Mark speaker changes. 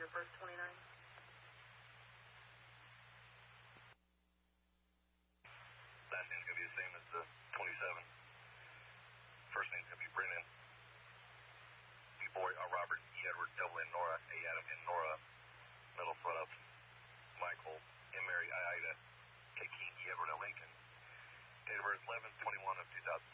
Speaker 1: the first 29.
Speaker 2: Last name's going to be the same as the 27. First name's going to be Brennan. B. Boy, Robert, E. Edward, double N, Nora, A. Adam, N. Nora. Middle front up, Michael, M. Mary, I. Ida, K. King, E. Edward, L. Lincoln. Date of birth 11/21 of 2000.